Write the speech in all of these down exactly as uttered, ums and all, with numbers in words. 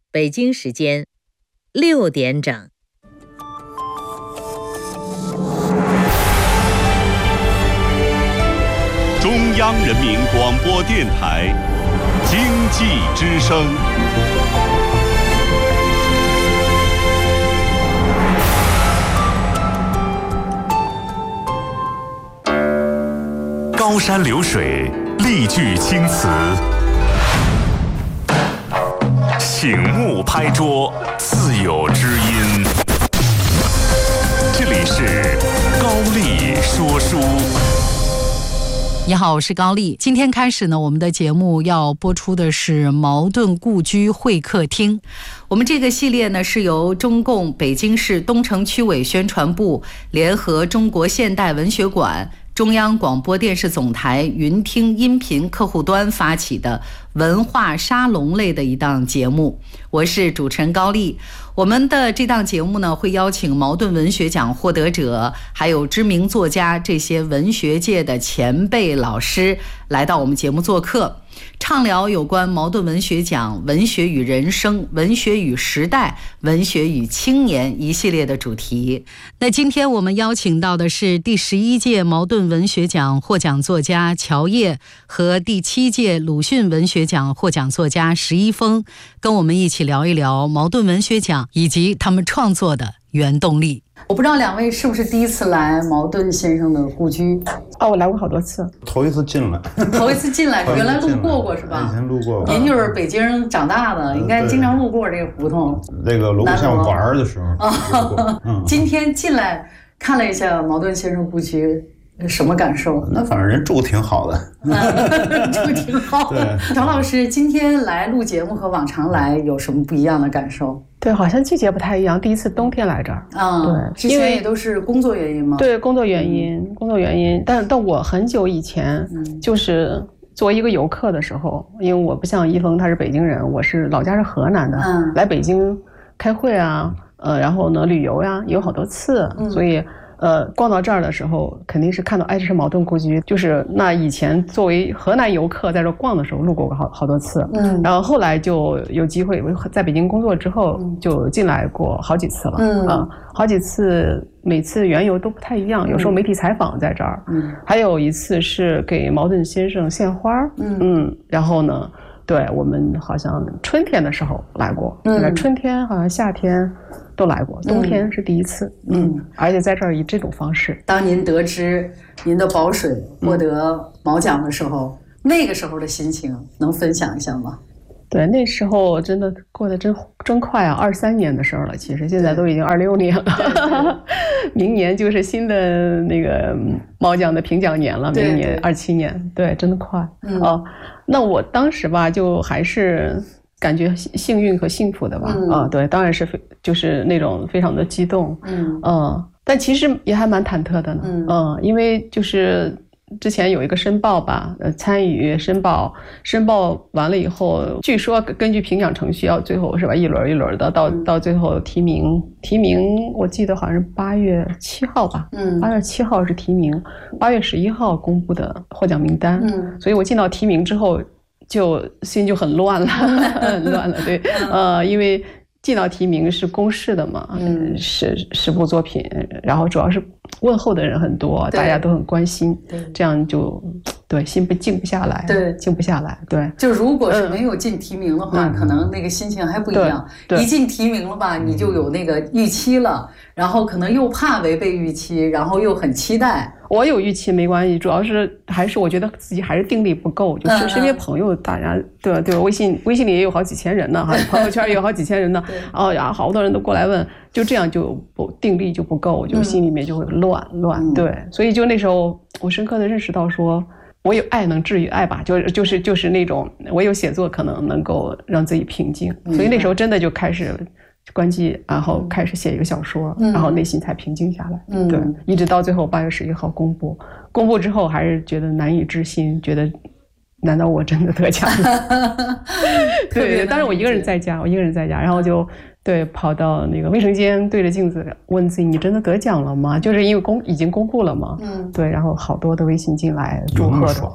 北京时间六点整。 中央人民广播电台经济之声。高山流水，丽句青词，醒目拍桌，自有知音。这里是高丽说书。 你好，我是高丽。今天开始呢，我们的节目要播出的是茅盾故居会客厅。我们这个系列呢，是由中共北京市东城区委宣传部联合中国现代文学馆、中央广播电视总台云听音频客户端发起的文化沙龙类的一档节目。我是主持人高丽。我们的这档节目呢，会邀请茅盾文学奖获得者，还有知名作家，这些文学界的前辈老师来到我们节目做客，畅聊有关茅盾文学奖、文学与人生、文学与时代、文学与青年一系列的主题。那今天我们邀请到的是第十一届茅盾文学奖获奖作家乔烨和第七届鲁迅文学奖获奖作家石一峰，跟我们一起聊一聊茅盾文学奖以及他们创作的原动力。我不知道两位是不是第一次来茅盾先生的故居？ 哦，我来过好多次， 头一次进来， 头一次进来，原来路过过是吧？ 以前路过过。 您就是北京长大的，应该经常路过这个胡同。 这个锣鼓巷玩的时候。 哦嗯、今天进来看了一下茅盾先生故居。什么感受？ 那反正人住挺好的， 嗯、住挺好的。乔老师，今天来录节目和往常来有什么不一样的感受？ 对，好像季节不太一样。第一次冬天来这儿， 嗯，对，之前也都是工作原因吗？ 对，工作原因，嗯、工作原因。但但我很久以前，就是作为一个游客的时候，因为我不像一峰，他是北京人，我是老家是河南的，嗯，来北京开会啊，呃，然后呢旅游呀、啊，有好多次，嗯、所以。呃，逛到这儿的时候，肯定是看到，哎，这是茅盾故居，就是那以前作为河南游客在这逛的时候，路过过好好多次，嗯，然后后来就有机会，在北京工作之后，就进来过好几次了，嗯啊，好几次，每次缘由都不太一样，有时候媒体采访在这儿，嗯，还有一次是给茅盾先生献花，嗯嗯，然后呢，对我们好像春天的时候来过，嗯，春天好像夏天。都来过，冬天是第一次，嗯，嗯而且在这儿以这种方式。 当您得知您的宝水获得茅奖的时候，嗯、那个时候的心情能分享一下吗？ 对，那时候真的过得真真快啊，二三年的事儿了。其实现在都已经二六年了，明年就是新的那个茅奖的评奖年了，明年二七年，对，真的快。嗯、哦，那我当时吧，就还是。感觉幸运和幸福的吧，嗯、啊，对，当然是非就是那种非常的激动，嗯嗯，但其实也还蛮忐忑的呢，嗯, 嗯，因为就是之前有一个申报吧，呃，参与申报，申报完了以后，据说根据评奖程序要最后是吧，一轮一轮的，到到最后提名，提名我记得好像是八月七号吧，嗯，八月七号是提名，八月十一号公布的获奖名单，嗯，所以我进到提名之后。就心就很乱了，很乱了，对，呃，因为进到提名是公示的嘛，嗯，十十部作品，然后主要是问候的人很多，大家都很关心，这样就对心不静不下来，对，静不下来，对。 就如果是没有进提名的话，嗯、可能那个心情还不一样。一进提名了吧，你就有那个预期了，然后可能又怕违背预期，然后又很期待。 我有预期没关系，主要是还是我觉得自己还是定力不够，就是身边朋友大家对吧？对，微信微信里也有好几千人呢，哈，朋友圈也有好几千人呢，哦呀，好多人都过来问，就这样就不定力就不够，就心里面就会乱乱，嗯、对，所以就那时候我深刻的认识到说，我有爱能治愈爱吧，就是就是就是那种我有写作可能能够让自己平静，所以那时候真的就开始。关机，然后开始写一个小说，嗯、然后内心才平静下来。嗯，对，一直到最后八月十一号公布，公布之后还是觉得难以置信，觉得难道我真的得奖了？对对，当然我一个人在家，我一个人在家，然后就对跑到那个卫生间，对着镜子问自己：“你真的得奖了吗？”就是因为公已经公布了嘛。嗯，对，然后好多的微信进来祝贺的。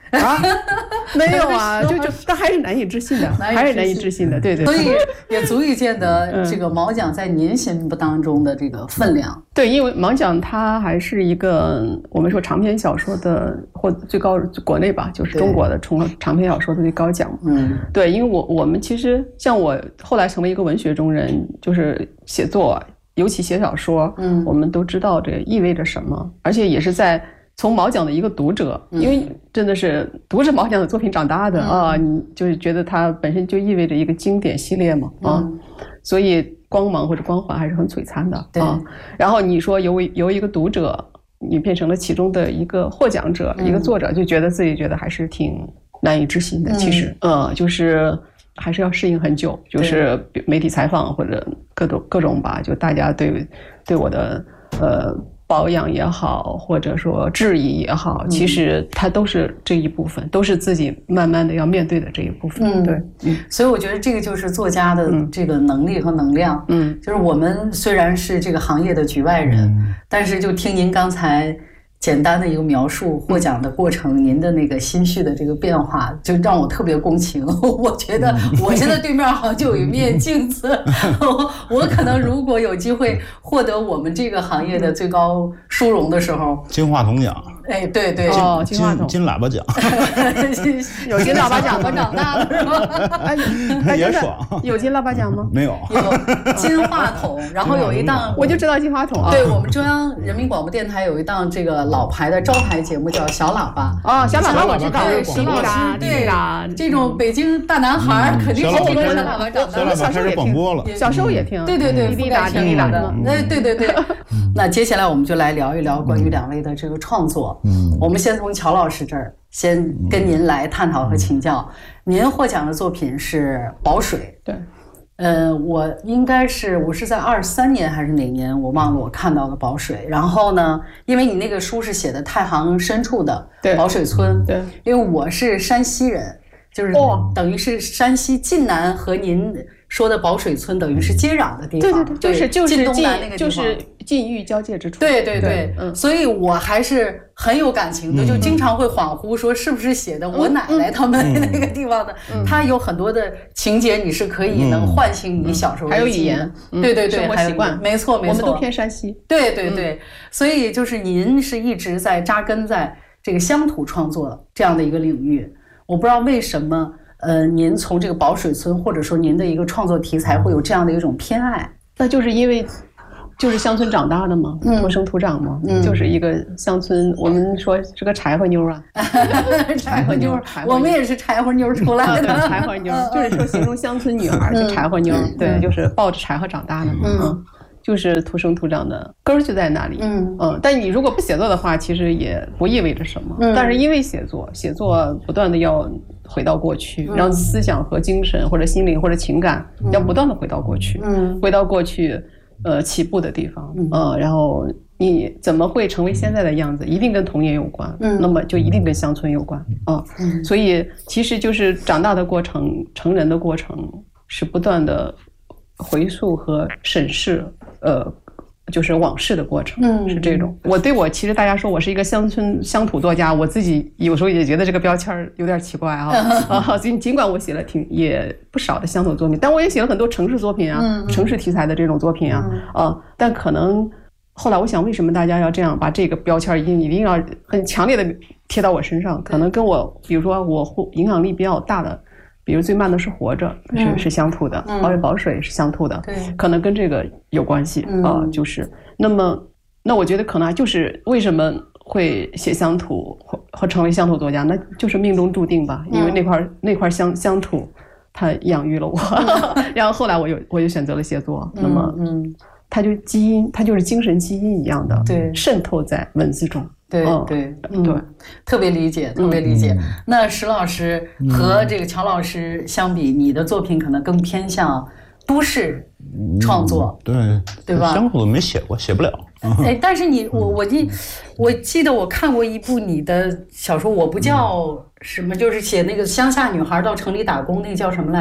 啊，没有啊，就就但还是难以置信的，还是难以置信的，对对。 所以也足以见得这个毛讲在您心目当中的这个分量。 对，因为毛讲它还是一个我们说长篇小说的或最高国内吧，就是中国的长长篇小说的最高奖。嗯，对，因为我我们其实像我后来成为一个文学中人，就是写作，尤其写小说，嗯，我们都知道这意味着什么，而且也是在。从毛讲的一个读者，因为真的是读着毛讲的作品长大的、嗯、啊，你就是觉得它本身就意味着一个经典系列嘛啊，嗯、所以光芒或者光环还是很璀璨的啊。然后你说由由一个读者，你变成了其中的一个获奖者、嗯、一个作者，就觉得自己觉得还是挺难以置信的。其实，嗯，呃、就是还是要适应很久，就是媒体采访或者各种各种吧，就大家对对我的呃。保养也好，或者说质疑也好，其实它都是这一部分，都是自己慢慢的要面对的这一部分。嗯，对， 嗯，所以我觉得这个就是作家的这个能力和能量。嗯，就是我们虽然是这个行业的局外人，嗯、但是就听您刚才简单的一个描述获奖的过程，您的那个心绪的这个变化，就让我特别共情。我觉得我现在对面好像就有一面镜子，我, 我可能如果有机会获得我们这个行业的最高殊荣的时候， 金话筒奖。 哎，对对， 哦，金话筒， 金喇叭奖， 有金喇叭奖吗？长大了是吧？ 哎，也爽。 有金喇叭奖吗？ 没有， 有金话筒，然后有一档， 我就知道金话筒。 对，我们中央人民广播电台有一档这个老牌的招牌节目叫小喇叭。 哦，小喇叭我知道， 石老师对啦， 这种北京大男孩肯定是听着小喇叭长大的。 小时候也广播了， 小时候也听。 对对对， 滴滴答滴滴答的。 哎，对对对。那接下来我们就来聊一聊关于两位的这个创作。嗯，我们先从乔老师这儿先跟您来探讨和请教。您获奖的作品是《宝水》。 对。 呃，我应该是我是在二三年还是哪年，我忘了，我看到的《宝水》。然后呢，因为你那个书是写的太行深处的宝水村， 对， 因为我是山西人，就是等于是山西晋南和您说的宝水村等于是接壤的地方， 对对对，就是就是晋东南那个地方， 就是晋豫交界之处。 对对对，嗯，所以我还是很有感情的，就经常会恍惚说是不是写的我奶奶他们那个地方的，它有很多的情节，你是可以能唤醒你小时候的还有语言， 对对对， 生活习惯， 没错没错， 我们都偏山西。 对对对，所以就是您是一直在扎根在这个乡土创作这样的一个领域，我不知道为什么。呃，您从这个宝水村，或者说您的一个创作题材，会有这样的一种偏爱， 那就是因为就是乡村长大的嘛，嗯、土生土长嘛，嗯、就是一个乡村。我们说是个柴火妞啊， 柴火妞，我们也是柴火妞出来的， 柴火妞就是说形容乡村女孩是柴火妞，嗯、对，就是抱着柴火长大的嘛。嗯嗯就是土生土长的根儿就在那里，嗯嗯，但你如果不写作的话，其实也不意味着什么。嗯、但是因为写作，写作不断的要回到过去，嗯、让思想和精神或者心灵或者情感、嗯、要不断的回到过去，嗯，回到过去，呃，起步的地方，嗯、呃，然后你怎么会成为现在的样子，一定跟童年有关，嗯，那么就一定跟乡村有关，啊，嗯，所以其实就是长大的过程，成人的过程是不断的回溯和审视。呃，就是往事的过程，嗯，是这种。我对我其实大家说我是一个乡村乡土作家，我自己有时候也觉得这个标签有点奇怪啊。啊，尽尽管我写了挺也不少的乡土作品，但我也写了很多城市作品啊，嗯、城市题材的这种作品啊，嗯、啊，但可能后来我想，为什么大家要这样把这个标签一定一定要很强烈的贴到我身上？可能跟我，比如说我影响力比较大的。比如最慢的是活着，是、嗯、是乡土的，宝水宝水是乡土的，对，可能跟这个有关系啊、嗯呃，就是那么那我觉得可能就是为什么会写乡土或或成为乡土作家，那就是命中注定吧，因为那块、嗯、那块乡乡土它养育了我，嗯、然后后来我又我又选择了写作，嗯、那么嗯，它就基因，它就是精神基因一样的，对，渗透在文字中。 对对嗯对，特别理解，特别理解。嗯、那石老师和这个乔老师相比，嗯、你的作品可能更偏向都市创作， 嗯、对对吧？ 乡土没写过，写不了。 哎，但是你我我记我记得我看过一部你的小说，我不叫什么，就是写那个乡下女孩到城里打工，那个叫什么来着？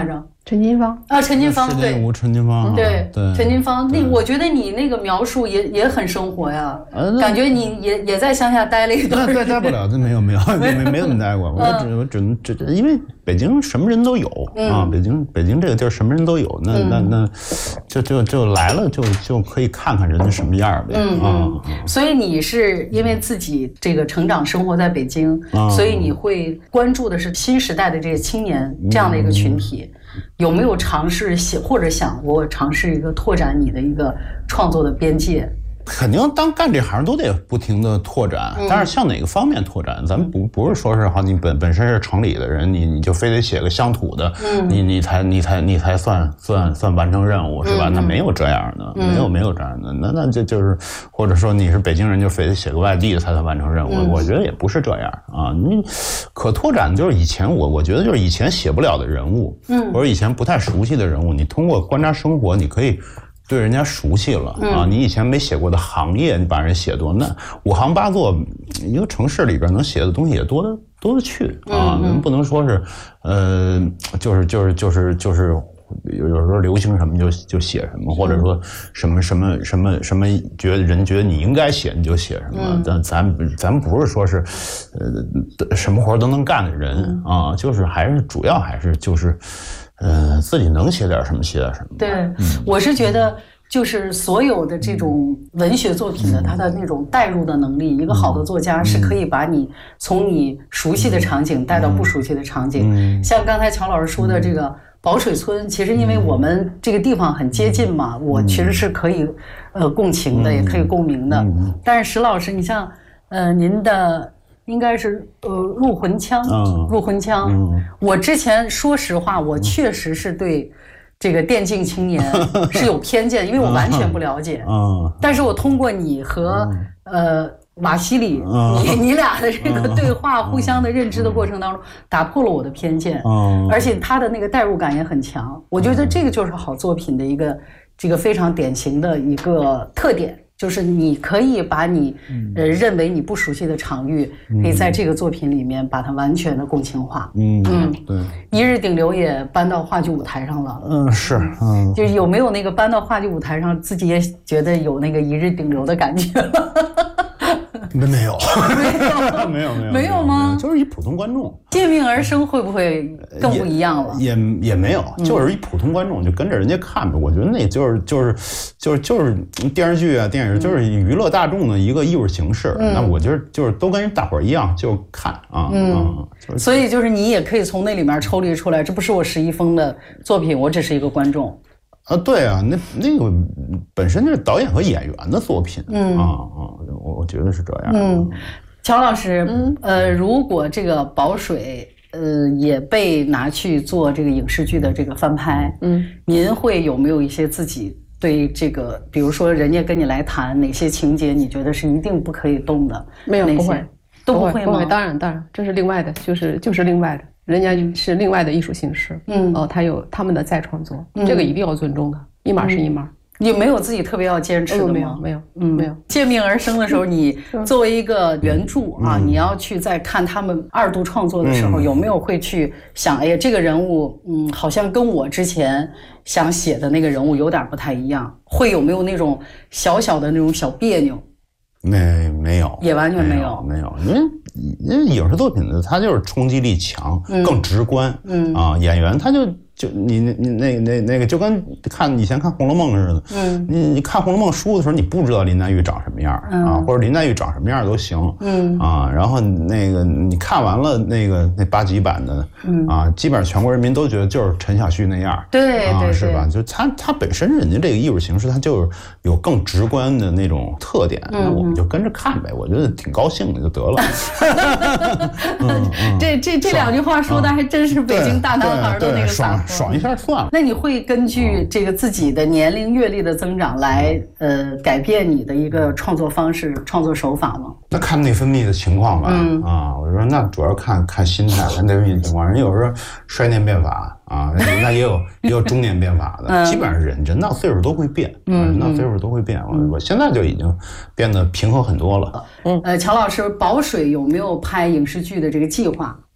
陈金芳啊，陈金芳对， 吴陈金芳对对陈金芳，那我觉得你那个描述也也很生活呀，感觉你也也在乡下待了一段， 对，待不了，这没有没有没没怎么待过，我只我只能只因为北京什么人都有啊，北京北京这个地儿什么人都有，那那那就就就来了就就可以看看人家什么样呗啊。 所以你是因为自己这个成长生活在北京，所以你会关注的是新时代的这些青年这样的一个群体。有没有尝试想或者想过尝试一个拓展你的一个创作的边界？ 肯定当干这行都得不停的拓展，嗯、但是向哪个方面拓展，咱们不不是说是好你本本身是城里的人，你你就非得写个乡土的，嗯、你你才你才你才算算算完成任务是吧？嗯、那没有这样的，嗯、没有没有这样的，那那就就是或者说你是北京人就非得写个外地的才算完成任务，嗯、我觉得也不是这样啊。你可拓展就是以前我我觉得就是以前写不了的人物，嗯，或者以前不太熟悉的人物，你通过观察生活，你可以。对人家熟悉了啊！你以前没写过的行业，你把人写多，那五行八作，一个城市里边能写的东西也多的多的去啊！嗯、不能说是，呃，就是就是就是就是有有时候流行什么就就写什么，或者说什么什么什么什么觉得人觉得你应该写你就写什么。嗯、但咱咱不是说是，呃，什么活都能干的人啊，就是还是主要还是就是。呃，自己能写点什么写点什么。 对，嗯、我是觉得，就是所有的这种文学作品的，它的那种带入的能力，一个好的作家是可以把你从你熟悉的场景带到不熟悉的场景。嗯、像刚才乔老师说的这个宝水村，其实因为我们这个地方很接近嘛，我其实是可以呃共情的，也可以共鸣的。但是石老师，你像呃您的。应该是呃入魂腔，嗯、入魂腔。嗯、我之前说实话，我确实是对这个电竞青年是有偏见，因为我完全不了解。嗯、但是我通过你和、嗯、呃瓦西里，嗯、你你俩的这个对话，嗯、互相的认知的过程当中，打破了我的偏见。嗯、而且他的那个代入感也很强，我觉得这个就是好作品的一个这个非常典型的一个特点。就是你可以把你呃认为你不熟悉的场域，可以在这个作品里面把它完全的共情化。嗯嗯，对。一日顶流也搬到话剧舞台上了。 嗯，是。嗯， 就有没有那个搬到话剧舞台上，自己也觉得有那个一日顶流的感觉？ 没没有， 没有， 没有，没有， 没有吗？ 就是一普通观众。借命而生会不会更不一样了？ 也 也, 也没有，就是一普通观众，就跟着人家看呗。我觉得那就是就是就是就是电视剧啊、电影，就是娱乐大众的一个艺术形式。嗯、那我觉得就是都跟大伙儿一样，就看啊。嗯， 嗯就是、所以就是你也可以从那里面抽离出来，这不是我石一峰的作品，我只是一个观众。 啊，对啊，那那个本身就是导演和演员的作品，嗯啊啊，我我觉得是这样。 嗯，乔老师，嗯呃，如果这个宝水呃也被拿去做这个影视剧的这个翻拍，嗯，您会有没有一些自己对这个，比如说人家跟你来谈哪些情节，你觉得是一定不可以动的？ 没有，不会， 都不会吗？ 不会，当然当然，这是另外的，就是就是另外的。人家是另外的艺术形式，嗯，哦，他有他们的再创作，嗯、这个一定要尊重的，一码是一码。 你没有自己特别要坚持的吗？ 没有，没有，嗯，没有。 借命而生的时候，你作为一个原著啊，嗯、你要去在看他们二度创作的时候，嗯、有没有会去想，哎呀，这个人物，嗯，好像跟我之前想写的那个人物有点不太一样，会有没有那种小小的那种小别扭？ 没没有， 也完全没有， 没有，因为因为影视作品呢，它就是冲击力强，嗯、更直观，嗯啊，演员他就就你你那那那个就跟看以前看《红楼梦》似的，嗯，你你看《红楼梦》书的时候，你不知道林黛玉长什么样、嗯、啊，或者林黛玉长什么样都行，嗯啊，然后那个你看完了那个那八集版的，嗯啊，基本上全国人民都觉得就是陈小旭那样， 对啊， 对是吧？就他他本身人家这个艺术形式，它就是有更直观的那种特点，那、嗯、我们就跟着看呗，我觉得挺高兴的就得了。 嗯嗯、这这这两句话说的还真是北京大男孩的那个嗓。 爽一下算了。 那你会根据这个自己的年龄阅历的增长来呃改变你的一个创作方式、创作手法吗？ 那看内分泌的情况吧。嗯啊，我说那主要看看心态、看内分泌情况。人有时候衰年变法啊，那也有也有中年变法的。嗯、基本上人人到岁数都会变，嗯，人到岁数都会变。嗯、我我现在就已经变得平和很多了。 嗯呃，乔老师，宝水有没有拍影视剧的这个计划？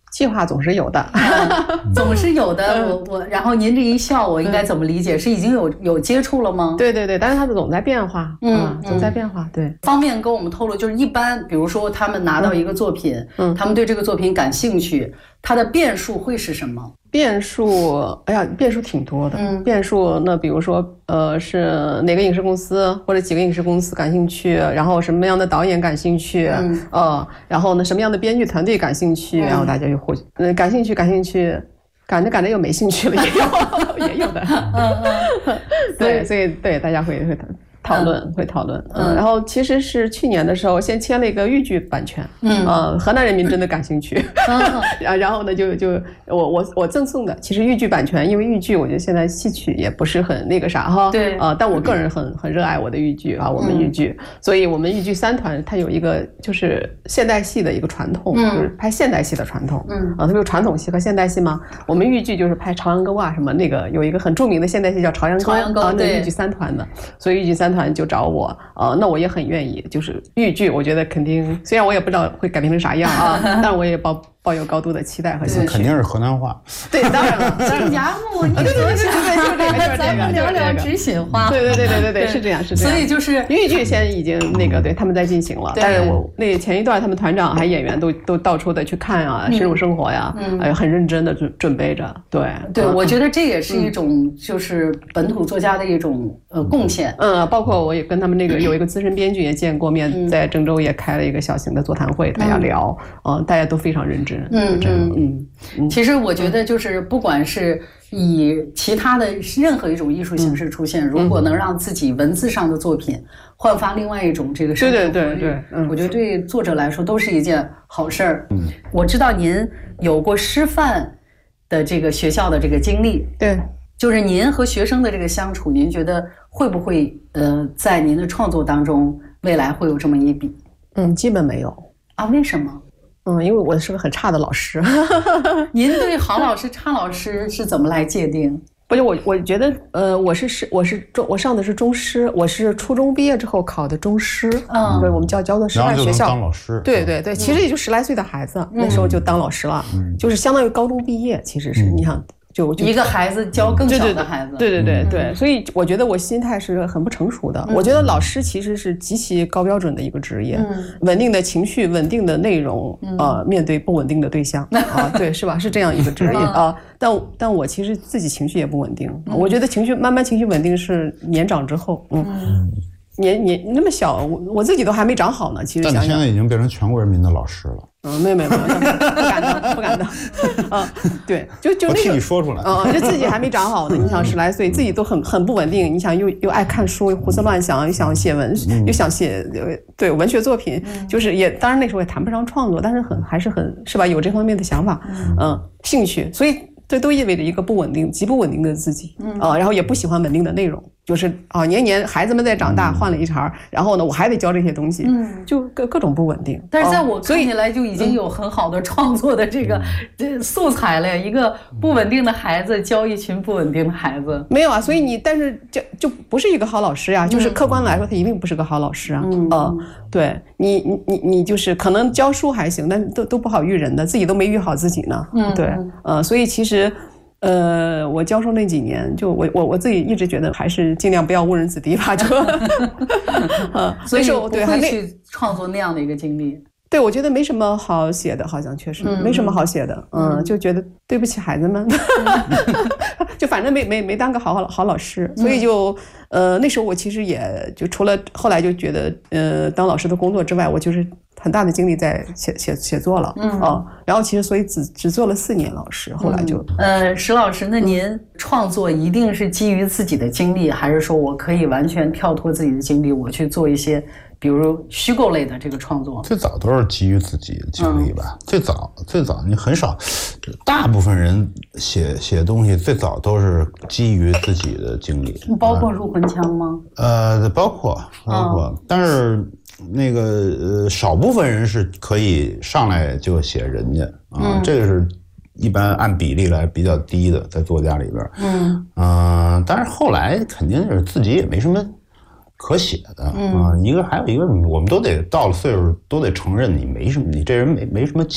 计划总是有的， 嗯、总是有的。我我，然后您这一笑，我应该怎么理解？是已经有有接触了吗？ 对对对，但是它总在变化，嗯，总在变化。对， 方便跟我们透露，就是一般，比如说他们拿到一个作品，嗯，他们对这个作品感兴趣，它的变数会是什么？ 变数，哎呀，变数挺多的。嗯，变数，那比如说，呃，是哪个影视公司或者几个影视公司感兴趣，然后什么样的导演感兴趣，嗯，呃，然后呢，什么样的编剧团队感兴趣，嗯、然后大家就互，嗯，感兴趣，感兴趣，赶着赶着又没兴趣了，也有，也有的。嗯嗯，对，所以对大家会会讨论、嗯、会讨论，嗯，然后其实是去年的时候先签了一个豫剧版权，嗯，呃，河南人民真的感兴趣，嗯，然然后呢就就我我我赠送的，其实豫剧版权，因为豫剧我觉得现在戏曲也不是很那个啥哈，对，呃，但我个人很很热爱我的豫剧啊，我们豫剧，嗯、所以我们豫剧三团它有一个就是现代戏的一个传统，嗯、就是拍现代戏的传统，嗯，啊，它有传统戏和现代戏嘛，我们豫剧就是拍朝阳沟啊什么那个有一个很著名的现代戏叫朝阳沟，朝阳沟，啊，那豫剧三团的，所以豫剧三团就找我，呃，那我也很愿意，就是豫剧，我觉得肯定，虽然我也不知道会改编成啥样啊，但我也抱抱有高度的期待和兴趣。 肯定是河南话。 对，当然了。 亲家母，你对对对对对，就这个， 咱们聊聊知心话。 对对对对对对，是这样是这样。 所以就是豫剧现在已经那个对他们在进行了，但是我那前一段他们团长还演员都都到处的去看啊，深入生活呀，哎，很认真的准准备着。对对，我觉得这也是一种就是本土作家的一种呃贡献。 嗯，包括我也跟他们那个有一个资深编剧也见过面，在郑州也开了一个小型的座谈会，大家聊，嗯，大家都非常认真。嗯嗯嗯，其实我觉得就是不管是以其他的任何一种艺术形式出现，如果能让自己文字上的作品焕发另外一种这个生活活力，对对对对，嗯，我觉得对作者来说都是一件好事儿。嗯，我知道您有过师范的这个学校的这个经历， 对， 就是您和学生的这个相处，您觉得会不会呃在您的创作当中未来会有这么一笔？ 嗯，基本没有啊，为什么？ 嗯，因为我是个很差的老师。 您对好老师、差老师是怎么来界定？ 不是我，我觉得，呃，我是是我是中，我上的是中师，我是初中毕业之后考的中师，嗯，对，我们叫叫做师范学校， 当老师， 对对对，其实也就十来岁的孩子，嗯、那时候就当老师了，嗯、就是相当于高中毕业，其实是，嗯、你想。就, 就一个孩子教更小的孩子， 对对对 对, 对, 对、嗯，所以我觉得我心态是很不成熟的。嗯、我觉得老师其实是极其高标准的一个职业，嗯、稳定的情绪、稳定的内容，嗯、呃，面对不稳定的对象、嗯、啊，对，是吧？是这样一个职业啊。但但我其实自己情绪也不稳定，嗯、我觉得情绪慢慢情绪稳定是年长之后，嗯。嗯年年那么小，我我自己都还没长好呢。其实想想， 但你现在已经变成全国人民的老师了。 嗯，没有没有没有，不敢当，不敢当。啊，对，就就那个， 我替你说出来。 啊，就自己还没长好呢。你想十来岁，自己都很很不稳定。你想又又爱看书，又胡思乱想，又想写文，嗯、又想写对文学作品，嗯、就是也当然那时候也谈不上创作，但是很还是很是吧？有这方面的想法，嗯，嗯兴趣，所以这都意味着一个不稳定、极不稳定的自己。嗯啊，然后也不喜欢稳定的内容。就是啊，年年孩子们在长大，换了一茬，然后呢，我还得教这些东西，嗯，就各各种不稳定。 但是在我看起来，就已经有很好的创作的这个这素材了呀。一个不稳定的孩子教一群不稳定的孩子， 没有啊。所以你，但是就就不是一个好老师呀。就是客观来说，他一定不是个好老师啊。嗯，呃，对你，你你你就是可能教书还行，但都都不好育人的，自己都没育好自己呢。嗯，对，呃，所以其实。呃，我教授那几年，就我我我自己一直觉得还是尽量不要误人子弟吧，就， 呃，所以我不会去创作那样的一个经历。 对，我觉得没什么好写的，好像确实、嗯、没什么好写的，嗯，嗯就觉得对不起孩子们，就反正没没没当个好好好老师，所以就呃那时候我其实也就除了后来就觉得呃当老师的工作之外，我就是很大的精力在写写写作了，嗯啊，然后其实所以只只做了四年老师，后来就、 嗯、呃石老师，那您创作一定是基于自己的经历，还是说我可以完全跳脱自己的经历，我去做一些？比如虚构类的这个创作， 最早都是基于自己的经历吧。嗯、最早最早你很少，大部分人写写东西最早都是基于自己的经历。 包括入魂腔吗？ 呃，包括包括，嗯、但是那个呃，少部分人是可以上来就写人家啊，嗯、这个是一般按比例来比较低的，在作家里边。嗯嗯、呃，但是后来肯定是自己也没什么可写的啊、嗯，一个还有一个，我们都得到了岁数，都得承认你没什么，你这人没没什么劲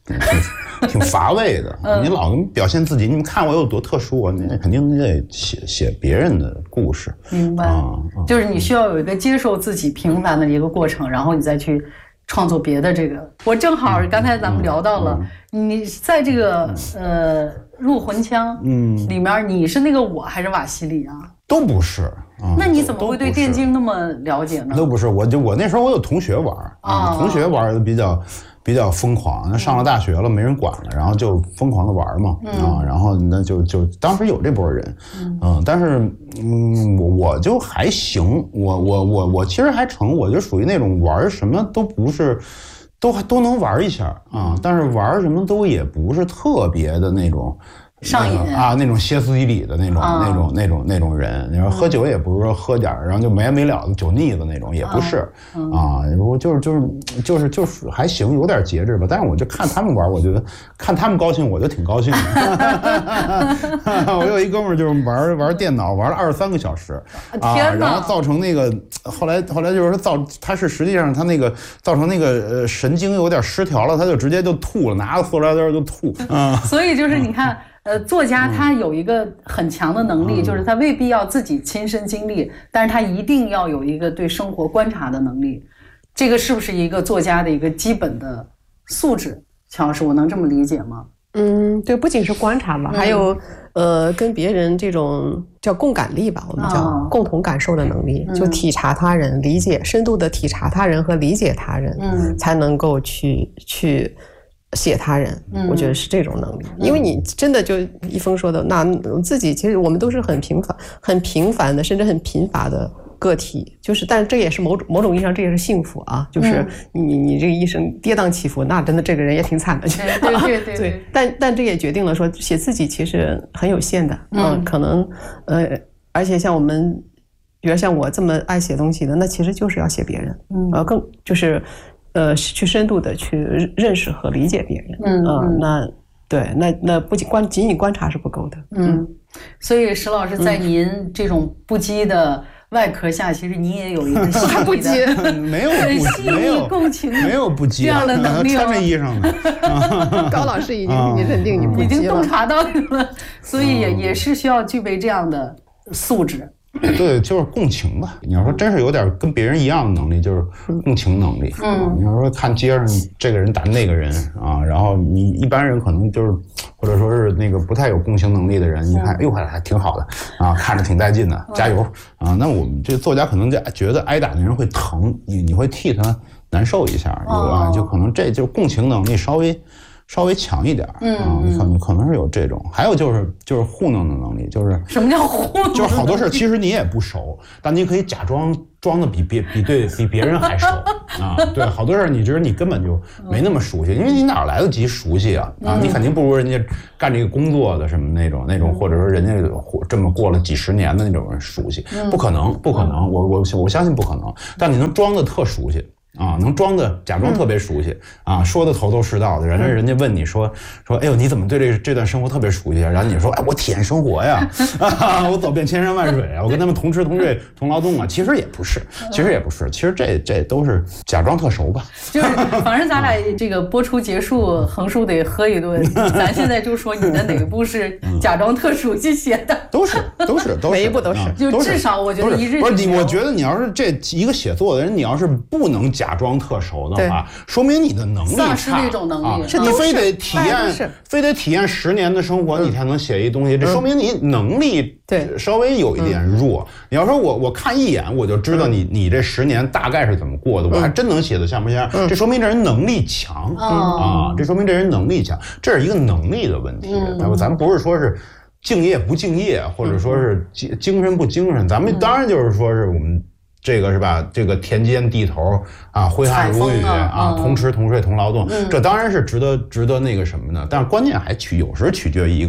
挺挺乏味的。嗯、你老表现自己，你们看我有多特殊啊？你肯定你得写写别人的故事。 明白、嗯嗯，就是你需要有一个接受自己平凡的一个过程，然后你再去创作别的这个。我正好刚才咱们聊到了，嗯、你在这个呃入魂枪嗯里面，你是那个我还是瓦西里啊？都不是。 啊、那你怎么会对电竞那么了解呢？ 都不是，我就我那时候我有同学玩啊、哦，同学玩的比较比较疯狂。那上了大学了，没人管了，然后就疯狂的玩嘛、嗯、啊，然后那就就当时有这波人，嗯，嗯但是嗯我我就还行，我我我我其实还成，我就属于那种玩什么都不是。都还都能玩一下啊，但是玩什么都也不是特别的那种上瘾啊，那种歇斯底里的那种、啊、那种那种那种人。你说喝酒也不是说喝点然后就没完没了的酒腻子那种，也不是、嗯、啊。我就是就是就是就是还行，有点节制吧。但是我就看他们玩，我觉得看他们高兴，我就挺高兴的。我有一哥们儿就是玩玩电脑玩了二十三个小时啊，然后造成那个后来后来就是造他是实际上他那个造成那个呃神经有点失调了，他就直接就吐了，拿个塑料袋就吐啊。 所以就是你看。呃，作家他有一个很强的能力、嗯，就是他未必要自己亲身经历，但是他一定要有一个对生活观察的能力。这个是不是一个作家的一个基本的素质？乔老师，我能这么理解吗？ 嗯，对，不仅是观察吧，嗯、还有呃，跟别人这种叫共感力吧，我们叫、哦、共同感受的能力，就体察他人，理解深度的体察他人和理解他人，嗯，才能够去去。写他人，我觉得是这种能力、嗯、因为你真的就一峰说的，那自己其实我们都是很平凡很平凡的甚至很贫乏的个体，就是但是这也是某种某种意义上这也是幸福啊，就是你你这个一生跌宕起伏，那真的这个人也挺惨的。 对对对 对, 对但但这也决定了说写自己其实很有限的，嗯、呃，可能呃而且像我们比如像我这么爱写东西的，那其实就是要写别人，嗯，呃更就是呃，去深度的去认识和理解别人，嗯，呃、那对，那那不仅观仅仅观察是不够的， 嗯，所以石老师在您这种不羁的外壳下，嗯、其实您也有一个细腻的、 没有不细腻共情、 没有不羁这样的能力、 穿着衣裳的。 高老师已经给你认定你不羁了， 已经洞察到你了，所以也、嗯、也是需要具备这样的素质。 对，就是共情吧。你要说真是有点跟别人一样的能力，就是共情能力。嗯，你要说看街上这个人打那个人啊，然后你一般人可能就是，或者说是那个不太有共情能力的人，一看，哎呦，还还挺好的啊，看着挺带劲的，加油啊！那我们这作家可能就觉得挨打的人会疼，你你会替他难受一下，啊，就可能这就是共情能力稍微。稍微强一点，嗯，啊、你可能可能是有这种，还有就是就是糊弄的能力，就是什么叫糊弄？ 就是好多事其实你也不熟，但你可以假装装的比别比对比别人还熟啊。对，好多事你觉得你根本就没那么熟悉，因为你哪来得及熟悉啊？啊，你肯定不如人家干这个工作的什么那种那种，或者说人家这么过了几十年的那种人熟悉，不可能，不可能，我我我相信不可能。但你能装的特熟悉。啊，能装的假装特别熟悉、嗯、啊，说的头头是道的，人家人家问你说说，哎呦，你怎么对这这段生活特别熟悉啊？然后你说，哎，我体验生活呀，啊，我走遍千山万水啊，我跟他们同吃同睡同劳动啊。其实也不是，其实也不是，其实这这都是假装特熟吧。 就是反正咱俩这个播出结束，横竖得喝一顿。咱现在就说你的哪部是假装特熟悉写的？ 都是都是都是， 每一部都是。 啊、 就至少我觉得一日不是你，我觉得你要是这一个写作的人，你要是不能假。假装特熟的话，说明你的能力差， 丧失那种能力。 啊、你非得体验，非得体验十年的生活，你才能写一东西。这说明你能力对稍微有一点弱。你要说我我看一眼我就知道你你这十年大概是怎么过的，我还真能写得像不像？这说明这人能力强啊，这说明这人能力强，这是一个能力的问题。那么咱们不是说是敬业不敬业，或者说是精神不精神，咱们当然就是说是我们。这个是吧？这个田间地头啊，挥汗如雨啊，同吃同睡同劳动，这当然是值得值得那个什么的。但是关键还取有时取决于一个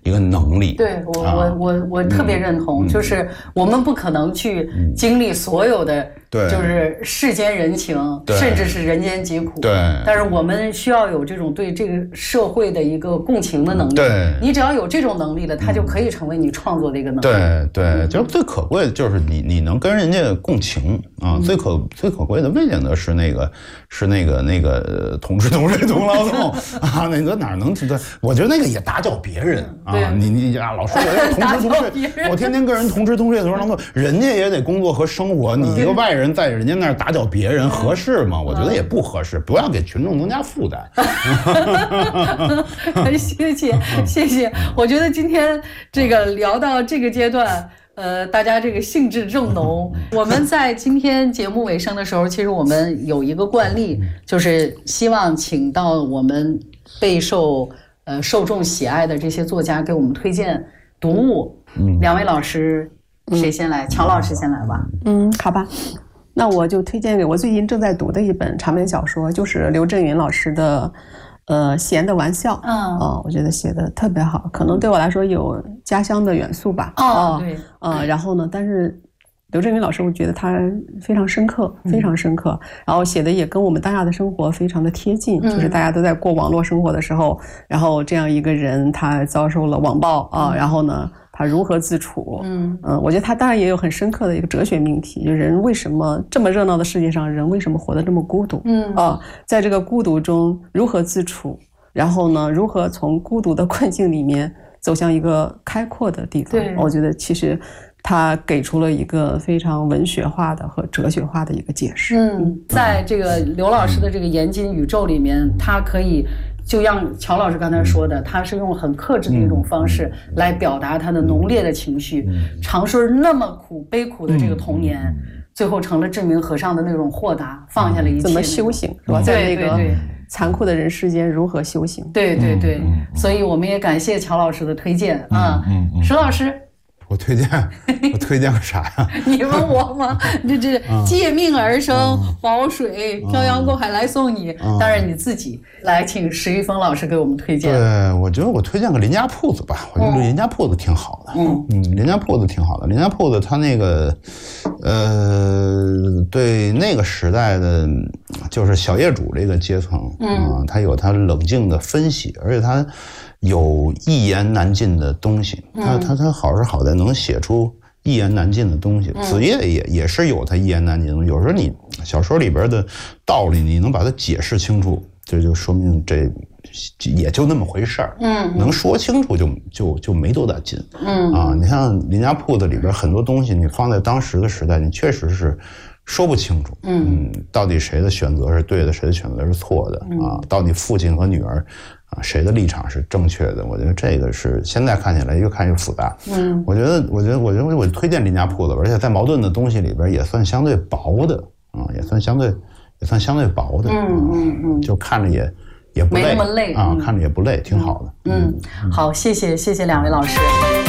一个能力。 对我、 啊、 我我我特别认同、 嗯， 就是我们不可能去经历所有的。 对， 就是世间人情，甚至是人间疾苦。 对， 但是我们需要有这种对这个社会的一个共情的能力。 对， 你只要有这种能力了，它就可以成为你创作的一个能力。 对对，就是最可贵的就是你你能跟人家共情啊，嗯、最可最可贵的未见得是那个是那个那个同吃同睡同劳动啊，那个哪能知道？我觉得那个也打搅别人啊，你你啊老说我同吃同睡，我天天跟人同吃同睡同劳动，人家也得工作和生活，你一个外人。人在人家那儿打搅别人合适吗？我觉得也不合适，不要给群众增加负担。 谢谢谢谢，我觉得今天这个聊到这个阶段，呃，大家这个兴致正浓。我们在今天节目尾声的时候，其实我们有一个惯例，就是希望请到我们备受呃受众喜爱的这些作家给我们推荐读物。嗯，两位老师谁先来？乔、嗯、老师先来吧。 嗯，好吧。那我就推荐给我最近正在读的一本长篇小说，就是刘震云老师的呃《闲的玩笑》。嗯、呃，我觉得写的特别好，可能对我来说有家乡的元素吧。 哦，对。 呃，然后呢，但是刘震云老师，我觉得他非常深刻，非常深刻，嗯、然后写的也跟我们当下的生活非常的贴近，嗯、就是大家都在过网络生活的时候，然后这样一个人他遭受了网暴啊、呃，然后呢。他如何自处？嗯嗯，我觉得他当然也有很深刻的一个哲学命题，就人为什么这么热闹的世界上，人为什么活得这么孤独？嗯啊、呃，在这个孤独中如何自处？然后呢，如何从孤独的困境里面走向一个开阔的地方？对，我觉得其实他给出了一个非常文学化的和哲学化的一个解释。 嗯，在这个刘老师的这个严谨宇宙里面，他可以。就像乔老师刚才说的，他是用很克制的一种方式来表达他的浓烈的情绪。长顺那么苦悲苦的这个童年，最后成了志明和尚的那种豁达，放下了一切。 怎么修行是吧？在那个残酷的人世间如何修行？ 对对对，所以我们也感谢乔老师的推荐啊。石老师。 我推荐，我推荐个啥呀？ 你问我吗？这这借命而生，宝水漂洋过海来送你。当然你自己来，请石玉峰老师给我们推荐。 对，我觉得我推荐个林家铺子吧。我觉得林家铺子挺好的。嗯嗯，林家铺子挺好的。林家铺子他那个，呃，对那个时代的，就是小业主这个阶层啊，他有他冷静的分析，而且他。有一言难尽的东西，他他他好是好在能写出一言难尽的东西。子夜也也是有他一言难尽的东西。有时候你小说里边的道理，你能把它解释清楚，这就说明这也就那么回事儿。嗯，能说清楚就就就没多大劲。嗯啊，你像林家铺子里边很多东西，你放在当时的时代，你确实是说不清楚。嗯，到底谁的选择是对的，谁的选择是错的啊？到底父亲和女儿。啊，谁的立场是正确的？我觉得这个是现在看起来越看越复杂。嗯，我觉得，我觉得，我觉得，我推荐林家铺子，而且在矛盾的东西里边也算相对薄的啊，也算相对，也算相对薄的。嗯嗯嗯，就看着也也不累， 没那么累啊，看着也不累，挺好的。 嗯，好，谢谢谢谢两位老师。